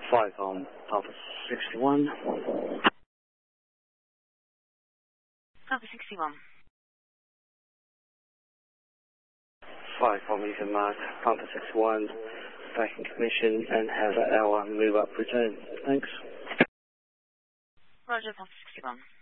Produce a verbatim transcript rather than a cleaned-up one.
five on Papa sixty-one. Papa sixty-one. five on Beacon Mark, Papa sixty-one, back in commission and have an hour move up return. Thanks. Roger, Papa sixty-one.